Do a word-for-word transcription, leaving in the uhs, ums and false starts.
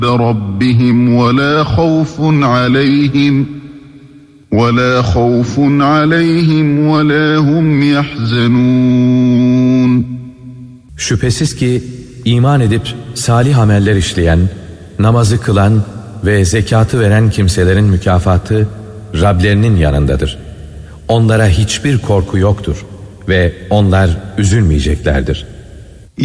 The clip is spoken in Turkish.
رَبِّهِمْ وَلَا خَوْفٌ عَلَيْهِمْ وَلَا خَوْفٌ عَلَيْهِمْ وَلَا هُمْ يَحْزَنُونَ. Şüphesiz ki iman edip salih ameller işleyen, namazı kılan ve zekatı veren kimselerin mükafatı Rablerinin yanındadır. Onlara hiçbir korku yoktur ve onlar üzülmeyeceklerdir.